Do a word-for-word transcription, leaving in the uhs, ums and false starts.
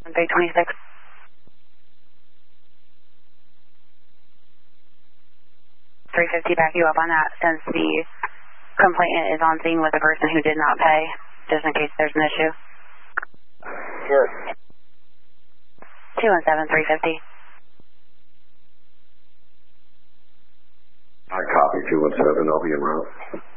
three twenty-six. three fifty, back you up on that since the complainant is on scene with a person who did not pay, just in case there's an issue. Sure. two one seven, three fifty. I copy two one seven, I'll be en route.